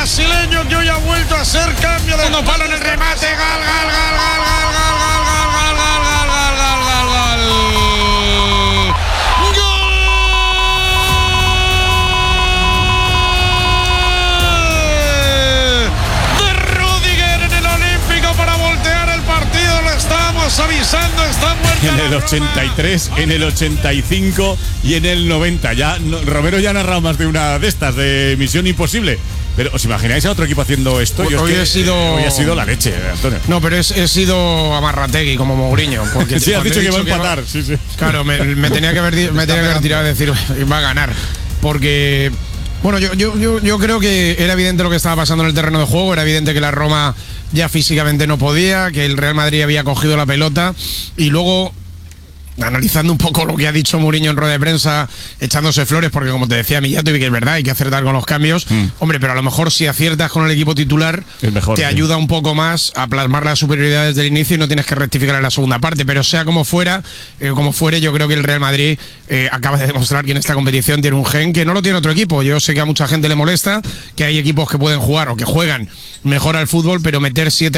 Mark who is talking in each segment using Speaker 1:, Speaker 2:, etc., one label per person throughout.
Speaker 1: brasileño que hoy ha vuelto a hacer cambio de segundo palo en el remate. Avisando, está muerto.
Speaker 2: En el 83, en el 85 y en el 90. Ya Romero ya ha narrado más de una de estas de Misión Imposible. Pero ¿os imagináis a otro equipo haciendo esto?
Speaker 1: Hoy ha sido
Speaker 2: la leche, Antonio.
Speaker 1: No, pero he sido Amarrategui como Mourinho. Porque
Speaker 2: sí, has dicho que va a empatar. Sí.
Speaker 1: Claro, me tenía que haber tirado a decir va a ganar. Porque bueno, yo creo que era evidente lo que estaba pasando en el terreno de juego. Era evidente que la Roma ya físicamente no podía, que el Real Madrid había cogido la pelota y luego, analizando un poco lo que ha dicho Mourinho en rueda de prensa, echándose flores, porque como te decía Mijatovic, que es verdad, hay que acertar con los cambios. Hombre, pero a lo mejor si aciertas con el equipo titular, te ayuda un poco más a plasmar la superioridad desde el inicio y no tienes que rectificar en la segunda parte. Pero sea como fuera, yo creo que el Real Madrid acaba de demostrar que en esta competición tiene un gen que no lo tiene otro equipo. Yo sé que a mucha gente le molesta, que hay equipos que pueden jugar o que juegan mejor al fútbol, pero meter 3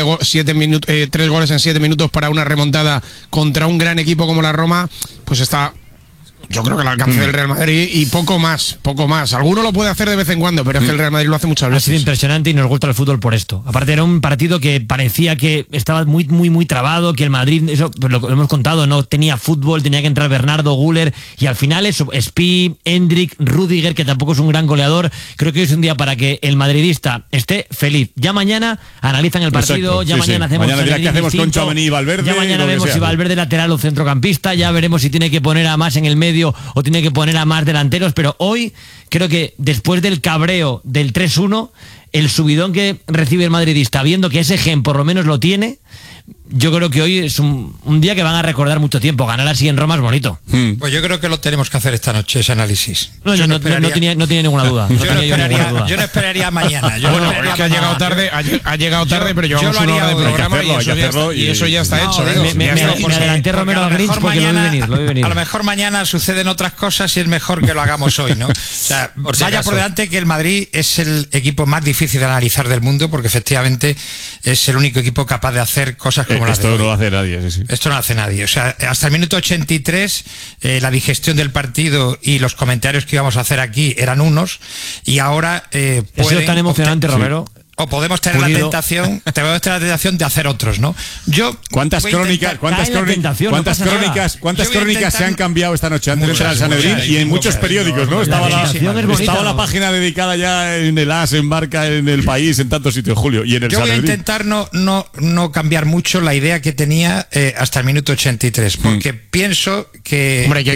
Speaker 1: goles en 7 minutos para una remontada contra un gran equipo como la Roma, pues está, yo creo que al alcance del Real Madrid y poco más. Alguno lo puede hacer de vez en cuando, pero es que el Real Madrid lo hace muchas veces.
Speaker 3: Ha sido impresionante y nos gusta el fútbol por esto. Aparte era un partido que parecía que estaba muy trabado, que el Madrid, eso lo hemos contado, no tenía fútbol, tenía que entrar Bernardo, Güler, y al final eso, Spi, Endrick, Rüdiger, que tampoco es un gran goleador. Creo que hoy es un día para que el madridista esté feliz. Ya mañana analizan el partido.
Speaker 2: Exacto, mañana hacemos qué hacemos con Tchouaméni y Valverde.
Speaker 3: Ya mañana vemos si Valverde lateral o centrocampista, ya veremos si tiene que poner a más en el medio o tiene que poner a más delanteros, pero hoy creo que después del cabreo del 3-1, el subidón que recibe el madridista, viendo que ese gen por lo menos lo tiene, yo creo que hoy es un día que van a recordar mucho tiempo. Ganar así en Roma es bonito.
Speaker 4: Pues yo creo que lo tenemos que hacer esta noche, ese análisis.
Speaker 3: No tenía ninguna duda.
Speaker 4: Yo no esperaría mañana.
Speaker 1: Es que ha llegado tarde, pero llevamos una hora de programa y eso ya está hecho.
Speaker 3: Me adelanté Romero al Grinch porque lo vi venir.
Speaker 4: A lo mejor mañana suceden otras cosas y es mejor que lo hagamos hoy, ¿no? O sea, vaya por delante que el Madrid es el equipo más difícil de analizar del mundo, porque efectivamente es el único equipo capaz de hacer cosas como las de hoy.
Speaker 2: Esto no lo hace nadie, sí.
Speaker 4: Esto no lo hace nadie. O sea, hasta el minuto 83 la digestión del partido y los comentarios que íbamos a hacer aquí eran unos, y ahora
Speaker 3: ha sido tan emocionante, Romero.
Speaker 4: O podemos tener la tentación de hacer otros, ¿no?
Speaker 2: ¿Cuántas crónicas se han cambiado esta noche antes de entrar al Sanedrín? Y en muchos periódicos, ¿no? Estaba la página dedicada ya en el AS, en Marca, en El País, en tantos sitios, Julio. Y en el Sanedrín.
Speaker 4: Yo voy a intentar no cambiar mucho la idea que tenía hasta el minuto 83, porque pienso que